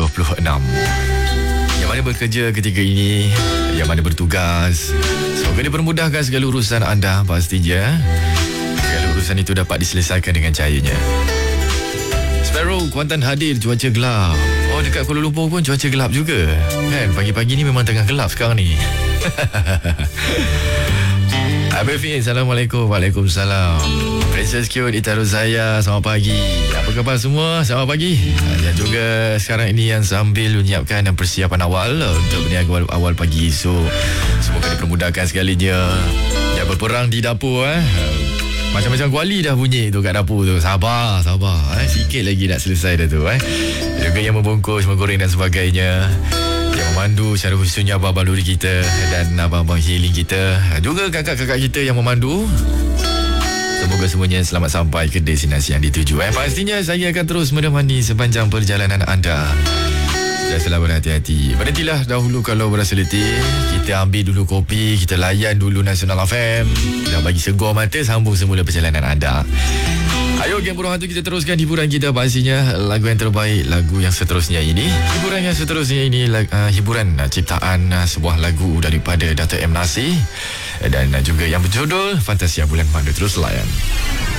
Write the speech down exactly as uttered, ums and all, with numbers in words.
puluh enam. Yang mana bekerja ketika ini, yang mana bertugas, semoga dipermudahkan segala urusan anda pastinya. Segala urusan itu dapat diselesaikan dengan cahayanya. Sparrow, Kuantan hadir, cuaca gelap. Oh, dekat Kuala Lumpur pun cuaca gelap juga. Kan, pagi-pagi ni memang tengah gelap sekarang ni. Abang Fin, Assalamualaikum. Waalaikumsalam. Princess Cute, Ita Rozaya, selamat pagi. Apa khabar semua? Selamat pagi. Dan juga sekarang ini yang sambil menyiapkan persiapan awal untuk berniaga awal, awal pagi esok. Semoga dipermudahkan segalinya. Yang berperang di dapur eh. Macam-macam kuali dah bunyi tu kat dapur tu. Sabar, sabar eh. Sikit lagi nak selesai dah tu eh. Juga yang membungkus, menggoreng dan sebagainya. Yang memandu secara khususnya abang-abang luri kita dan abang-abang healing kita. Juga kakak-kakak kita yang memandu. Semoga semuanya selamat sampai ke destinasi yang dituju eh. Pastinya saya akan terus menemani sepanjang perjalanan anda. Dan selalu berhati-hati. Berhentilah dahulu kalau berasa letih. Kita ambil dulu kopi, kita layan dulu Nasional F M. Dan bagi segar mata, sambung semula perjalanan anda. Ayo Geng Burung Hantu, kita teruskan hiburan kita. Pastinya lagu yang terbaik, lagu yang seterusnya ini. Hiburan yang seterusnya ini uh, hiburan uh, ciptaan uh, sebuah lagu daripada Dato' M. Nasir. Dan uh, juga yang berjudul Fantasia Bulan Madu. Terus layan.